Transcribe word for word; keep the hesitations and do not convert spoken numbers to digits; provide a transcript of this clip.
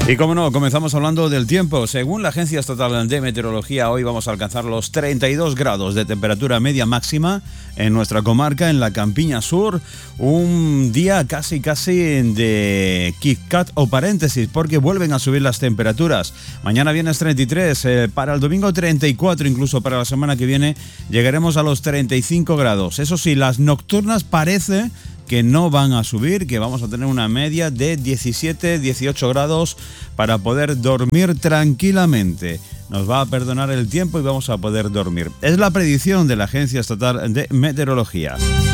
Y como no, comenzamos hablando del tiempo. Según la Agencia Estatal de Meteorología, hoy vamos a alcanzar los treinta y dos grados de temperatura media máxima en nuestra comarca, en la Campiña Sur. Un día casi casi de Kit Kat o paréntesis, porque vuelven a subir las temperaturas. Mañana viernes treinta y tres, eh, para el domingo treinta y cuatro, incluso para la semana que viene llegaremos a los treinta y cinco grados. Eso sí, las nocturnas parece que no van a subir, que vamos a tener una media de diecisiete, dieciocho grados para poder dormir tranquilamente. Nos va a perdonar el tiempo y vamos a poder dormir. Es la predicción de la Agencia Estatal de Meteorología.